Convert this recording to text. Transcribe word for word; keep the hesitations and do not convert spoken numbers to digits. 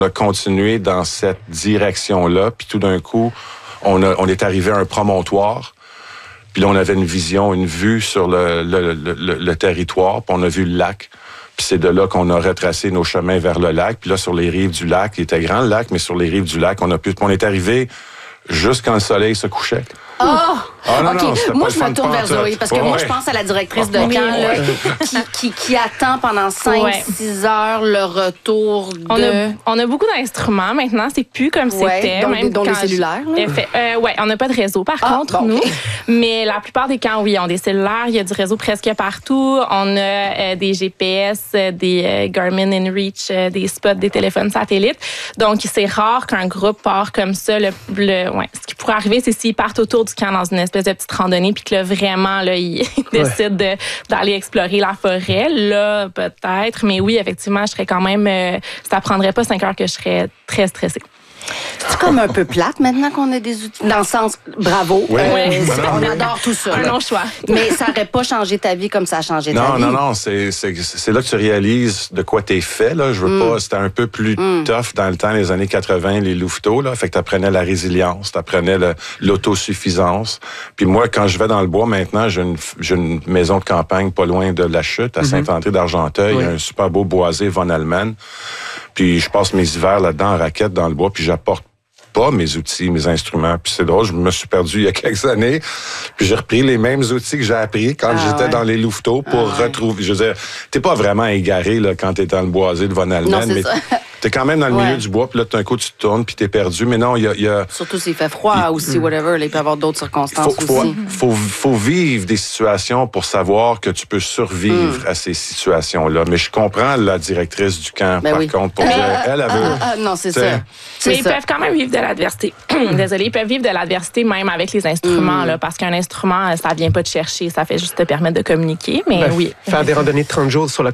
On a continué dans cette direction-là, puis tout d'un coup, on, a, on est arrivé à un promontoire, puis là, on avait une vision, une vue sur le, le, le, le, le territoire, puis on a vu le lac. Puis c'est de là qu'on a retracé nos chemins vers le lac. Puis là, sur les rives du lac, il était grand le lac, mais sur les rives du lac, on a pu, on est arrivé juste quand le soleil se couchait. Oh! Ah, non, OK. non, c'était Moi, pas je le fun me tourne de vers pantoute. Zoé, parce que Ouais, moi, ouais. je pense à la directrice de Ah, camp oui, là, ouais. qui, qui, qui attend pendant cinq six Ouais. heures le retour de... On a, on a beaucoup d'instruments maintenant. C'est plus comme Ouais, c'était. dont- même dont les quand cellulaires, là. je- fait, euh, ouais, on n'a pas de réseau, par Ah, contre, bon, nous. OK. Mais la plupart des camps, oui, ont des cellulaires. Il y a du réseau presque partout. On a euh, des G P S, euh, des euh, Garmin InReach, euh, des spots, des téléphones satellites. Donc, c'est rare qu'un groupe part comme ça. Le, le, ouais. Ce qui pourrait arriver, c'est s'ils partent autour du camp dans une espèce de petite randonnée, puis que là, vraiment, là, ils décident de, d'aller explorer la forêt. Là, peut-être. Mais oui, effectivement, je serais quand même... Euh, ça prendrait pas cinq heures que je serais très stressée. C'est comme un peu plate maintenant qu'on a des outils. Dans le sens, bravo. Oui. Euh, Oui. c'est- on adore tout ça. Un là. long choix. Mais ça n'aurait pas changé ta vie comme ça a changé ta Non, vie. non, non, c'est, c'est, c'est là que tu réalises de quoi t'es fait, là. Je veux Mm. pas, c'était un peu plus mm. tough dans le temps, les années quatre-vingt, les louveteaux, là. Fait que t'apprenais la résilience, t'apprenais le, l'autosuffisance. Puis moi, quand je vais dans le bois maintenant, j'ai une, j'ai une maison de campagne pas loin de la Chute, à Saint-André d'Argenteuil. Oui. Il y a un super beau boisé Von Allemagne. Puis je passe mes hivers là-dedans en raquette dans le bois, puis j'apporte pas mes outils, mes instruments. Puis c'est drôle, je me suis perdu il y a quelques années. Puis j'ai repris les mêmes outils que j'ai appris quand Ah j'étais ouais. dans les louveteaux pour Ah ouais. retrouver... Je veux dire, t'es pas vraiment égaré là, quand t'es dans le boisé de Von Non, Allemagne, c'est mais ça. t'es quand même dans le Ouais. milieu du bois, puis là, tout d'un coup, tu te tournes, puis t'es perdu. Mais non, il y a... il y a Surtout s'il fait froid aussi, whatever. Là, il peut y avoir d'autres circonstances faut, faut, aussi. faut, faut vivre des situations pour savoir que tu peux survivre Mm. à ces situations-là. Mais je comprends la directrice du camp, Ben par oui. contre, pour Mais- dire, elle, elle veut... Ah, ah, non, c'est T'sais, ça. C'est Mais ils ça. peuvent quand même vivre de l'adversité. Désolée, ils peuvent vivre de l'adversité même avec les instruments, Mm. là, parce qu'un instrument, ça vient pas te chercher, ça fait juste te permettre de communiquer. Mais Ben, oui. Faire des randonnées de trente jours sur le